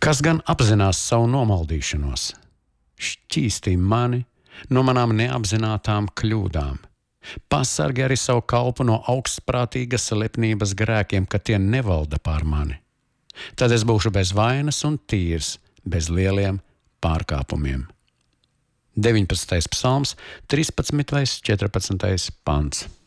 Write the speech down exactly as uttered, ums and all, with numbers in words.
Kas gan apzinās savu nomaldīšanos? Šķīstī mani no manām neapzinātām kļūdām. Pasargi arī savu kalpu no augstprātīgas lepnības grēkiem, ka tie nevalda pār mani. Tad es būšu bez vainas un tīrs, bez lieliem pārkāpumiem. deviņpadsmitais psalms, trīspadsmitais četrpadsmitais pants.